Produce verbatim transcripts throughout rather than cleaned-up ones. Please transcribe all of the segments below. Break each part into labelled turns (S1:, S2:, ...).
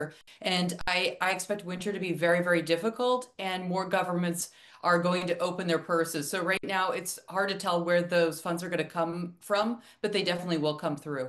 S1: And I, I expect winter to be very, very difficult, and more governments are going to open their purses. So right now, it's hard to tell where those funds are going to come from, but they definitely will come through.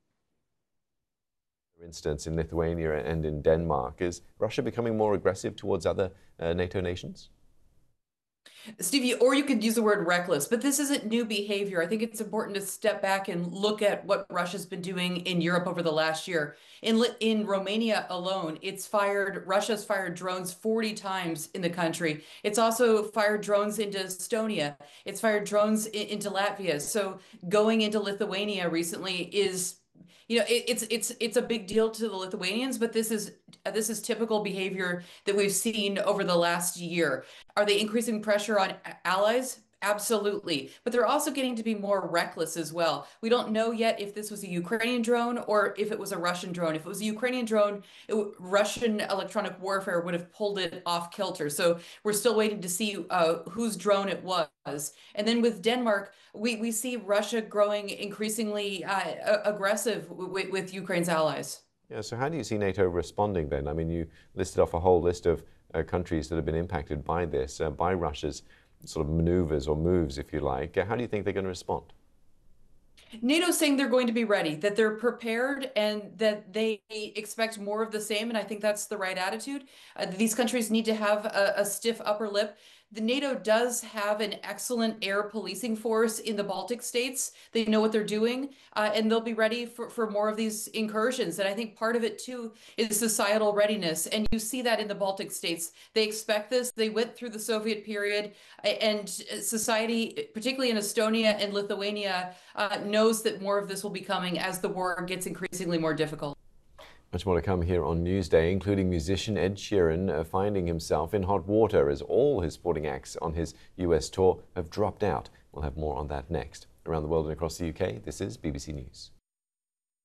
S2: For instance, in Lithuania and in Denmark, is Russia becoming more aggressive towards other uh, NATO nations?
S1: Stevie, or you could use the word reckless, but this isn't new behavior. I think it's important to step back and look at what Russia's been doing in Europe over the last year. In in Romania alone, it's fired Russia's fired drones forty times in the country. It's also fired drones into Estonia. It's fired drones into Latvia. So going into Lithuania recently is you know, it, it's it's it's a big deal to the Lithuanians, but this is this is typical behavior that we've seen over the last year. Are they increasing pressure on allies? Absolutely. But they're also getting to be more reckless as well. We don't know yet if this was a Ukrainian drone or if it was a Russian drone. If it was a Ukrainian drone, it, Russian electronic warfare would have pulled it off kilter. So we're still waiting to see uh, whose drone it was. And then with Denmark, we, we see Russia growing increasingly uh, aggressive with, with Ukraine's allies.
S2: Yeah, so how do you see NATO responding then? I mean, you listed off a whole list of uh, countries that have been impacted by this, uh, by Russia's sort of maneuvers or moves, if you like. How do you think they're going to respond?
S1: NATO's saying they're going to be ready, that they're prepared, and that they expect more of the same. And I think that's the right attitude. Uh, these countries need to have a, a stiff upper lip. The NATO does have an excellent air policing force in the Baltic states. They know what they're doing, uh, and they'll be ready for, for more of these incursions. And I think part of it, too, is societal readiness. And you see that in the Baltic states. They expect this. They went through the Soviet period, and society, particularly in Estonia and Lithuania, uh, knows that more of this will be coming as the war gets increasingly more difficult.
S2: Much more to come here on Newsday, including musician Ed Sheeran uh, finding himself in hot water as all his sporting acts on his U S tour have dropped out. We'll have more on that next. Around the world and across the U K, this is B B C News.